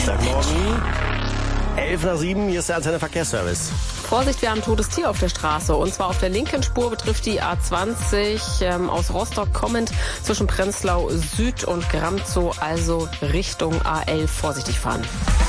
Dienstagmorgen. 6:11, hier ist der Antenne Verkehrsservice. Vorsicht, wir haben ein totes Tier auf der Straße. Und zwar auf der linken Spur betrifft die A20 aus Rostock kommend zwischen Prenzlau Süd und Gramzow, also Richtung A11 vorsichtig fahren.